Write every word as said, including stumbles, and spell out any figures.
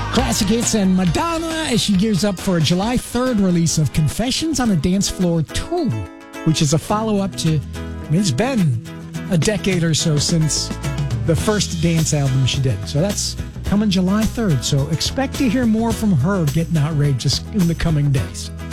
Classic hits and Madonna as she gears up for a July third release of Confessions on a Dance Floor two, which is a follow-up to, I mean, it's been a decade or so since the first dance album she did. So that's coming July third. So expect to hear more from her getting outrageous in the coming days.